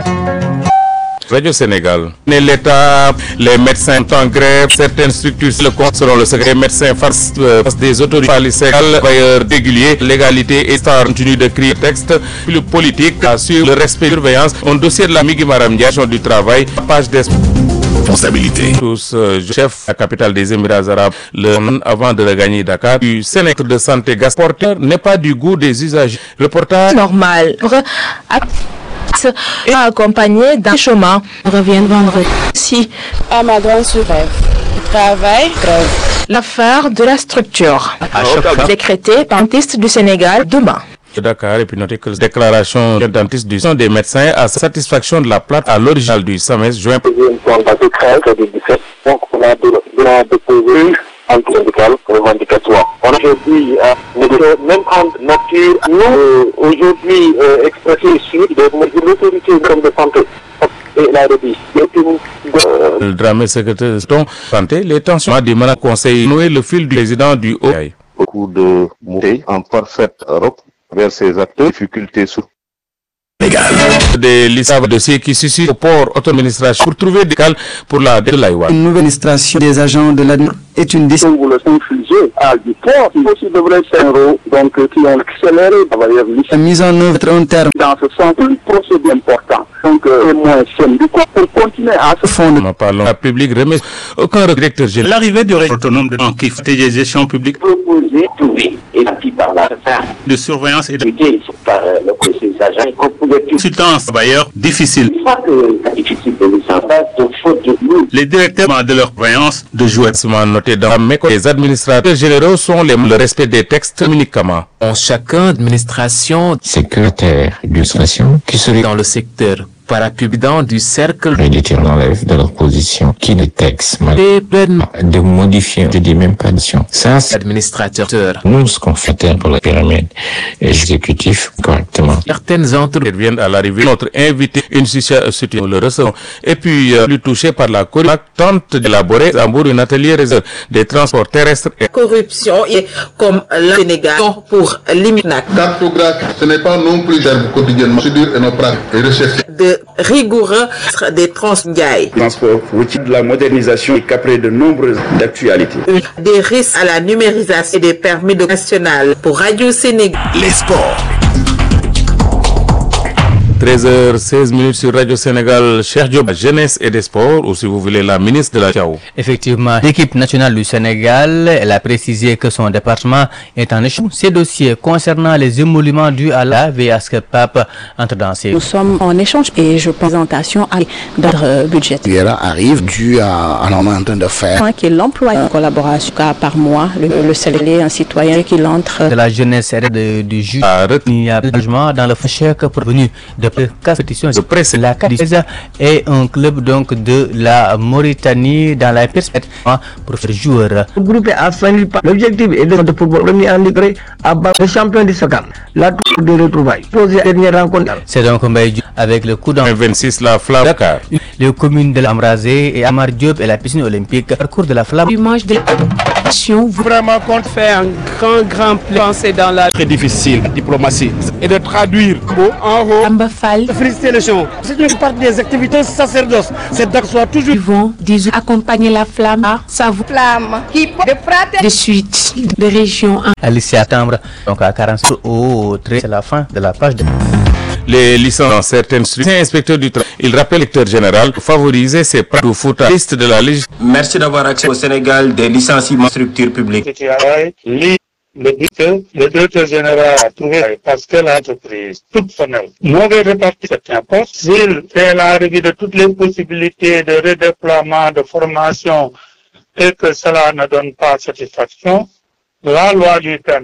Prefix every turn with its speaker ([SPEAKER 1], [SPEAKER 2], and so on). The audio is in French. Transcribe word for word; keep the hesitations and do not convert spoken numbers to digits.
[SPEAKER 1] Radio Sénégal. L'État, les médecins sont en grève, certaines structures le compte selon le secret médecin face euh, des autorités légales, travailleurs réguliers, légalité et star continue de crier texte. Le politique assure le respect de surveillance. Un dossier de la Migui Maram Diagne du travail, page des responsabilité. Tous euh, chef la capitale des Émirats arabes le avant de regagner Dakar. Du Sénètre de santé gasporteur n'est pas du goût des usagers. Reportage
[SPEAKER 2] normal. Et accompagné d'un chemin. Reviennent vendredi. Si.
[SPEAKER 3] À ma grande surrêve. Travail, grève.
[SPEAKER 2] L'affaire de la structure. Décrétée par un dentiste du Sénégal demain.
[SPEAKER 1] Dakar et puis notez que la déclaration du dentiste du sang des médecins à satisfaction de la plate à l'original du S A M E S juin.
[SPEAKER 4] Donc on a déposé un syndical revendicatoire. On a aujourd'hui euh, même en nature, nous euh, aujourd'hui euh, expressé sur de l'autorité de santé. Et la revue.
[SPEAKER 1] Le drame secrétaire de santé, les tensions du malade conseil nouer le fil du président du O.
[SPEAKER 5] Beaucoup de montées en parfaite Europe vers ces acteurs, difficultés sous
[SPEAKER 1] des listes de dossiers qui suscitent au port auto-administration pour trouver des calmes pour la de l'Aïwa.
[SPEAKER 6] Une nouvelle administration des agents de la est une décision.
[SPEAKER 4] Vous le infligez à du port, il aussi devrait faire donc qui ont accéléré
[SPEAKER 6] la mise en œuvre un terme.
[SPEAKER 4] Dans ce sens, un procédé important. Donc, euh, moins simple. Du coup, pour continuer à se
[SPEAKER 1] fondre. Nous parlons la public remet aucun directeur général.
[SPEAKER 7] L'arrivée du régime autonome de qui fait des gestions publiques.
[SPEAKER 4] Proposer, trouver, et puis par la
[SPEAKER 7] de surveillance et de
[SPEAKER 4] par le conseil agent, qu'on pouvait
[SPEAKER 7] consultance d'ailleurs difficile.
[SPEAKER 4] Une fois que c'est difficile de mise en place, de faute de nous.
[SPEAKER 7] Les directeurs de leur voyance de jouer.
[SPEAKER 1] Noté dans mais les administrateurs généraux sont les, le respect des textes uniquement.
[SPEAKER 8] En chacun administration
[SPEAKER 9] secrétaire d'illustration
[SPEAKER 8] qui serait dans le secteur parapubidant du cercle
[SPEAKER 9] réduire l'enlève de leur position qui les textes de modifier je dis même pas d'édition ça c'est
[SPEAKER 8] administrateur
[SPEAKER 9] nous ce qu'on fait pour la pyramide exécutif correctement
[SPEAKER 8] certaines entreprises
[SPEAKER 1] viennent à l'arrivée notre invité une situation le recevons et puis euh, plus touché par la corruption tente d'élaborer à Hambourg un atelier réservé des transports terrestres et
[SPEAKER 10] corruption et comme le Sénégal pour limiter
[SPEAKER 11] cartographe ce n'est pas non plus quotidiennement procédure et nos pratiques et recherche
[SPEAKER 10] de rigoureux des transgailles.
[SPEAKER 12] Transport routier, de la modernisation et capter de nombreuses actualités.
[SPEAKER 10] Des risques à la numérisation et des permis de national pour Radio Sénégal.
[SPEAKER 1] Les sports. treize heures seize minutes sur Radio Sénégal, Cheikh Diop, jeunesse et des sports, ou si vous voulez la ministre de la Ciao.
[SPEAKER 13] Effectivement, l'équipe nationale du Sénégal, elle a précisé que son département est en échange. Ces dossiers concernant les émoluments dus à la V A S C P A P entre dans ces...
[SPEAKER 14] Nous sommes en échange et je présentation à notre budget.
[SPEAKER 15] L'I R A arrive dû à un en train de faire.
[SPEAKER 14] Qui est l'employeur en collaboration par mois, le, le salarié, un citoyen qui l'entre.
[SPEAKER 13] De la jeunesse et de, du juge. Il y a logement dans le chèque provenu de compétition de presse la Cadisa et un club donc de la Mauritanie dans la perspective pour faire joueur.
[SPEAKER 16] Le groupe a fini par l'objectif est de football remis en livré à bas le champion du Sakam. La tour de retrouvailles. Posé la dernière rencontre.
[SPEAKER 13] C'est donc avec le coup d'envoi
[SPEAKER 1] vingt-six la Flamme Dakar.
[SPEAKER 13] Les communes de l'Amrazé et Amar Diop et la piscine olympique parcours de la Flamme.
[SPEAKER 2] Du match de l'action.
[SPEAKER 17] Vraiment compte faire un grand grand pensée dans la
[SPEAKER 18] très difficile diplomatie et de traduire haut en haut.
[SPEAKER 2] Ambafal.
[SPEAKER 17] Féliciter les gens. C'est une partie des activités sacerdoce. C'est d'acte soit toujours.
[SPEAKER 2] Ils vont disons accompagner la flamme. Ça vous
[SPEAKER 3] flamme. Qui de frater.
[SPEAKER 2] De suite de région.
[SPEAKER 13] Alicia Tambre. Donc à quarante au trait c'est la fin de la page de.
[SPEAKER 1] Les licences dans certaines structures. Inspecteur du travail. Il rappelle lecteur général pour favoriser ces pratiques de foot à liste de la législation.
[SPEAKER 19] Merci d'avoir accès au Sénégal des licenciements structures publiques.
[SPEAKER 20] Le directeur, le directeur général a trouvé parce que l'entreprise, toute son œuvre, mauvais répartie cet impôt, s'il fait la revue de toutes les possibilités de redéploiement, de formation et que cela ne donne pas satisfaction, la loi lui permet